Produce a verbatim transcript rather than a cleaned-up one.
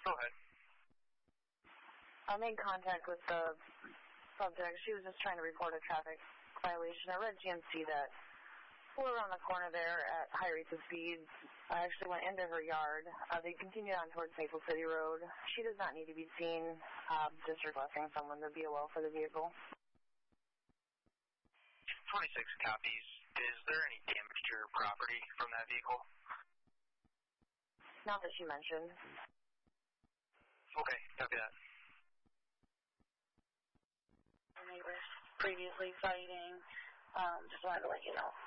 Go ahead. I made contact with the subject. She was just trying to report a traffic violation. I read G M C that flew around the corner there at high rates of speed. I actually went into her yard. Uh, they continued on towards Maple City Road. She does not need to be seen. Uh, just requesting someone to be a well for the vehicle. twenty-six copies. Is there any damage to your property from that vehicle? Not that she mentioned. Okay, copy that. Our neighbors previously fighting. Um, just wanted to let you know.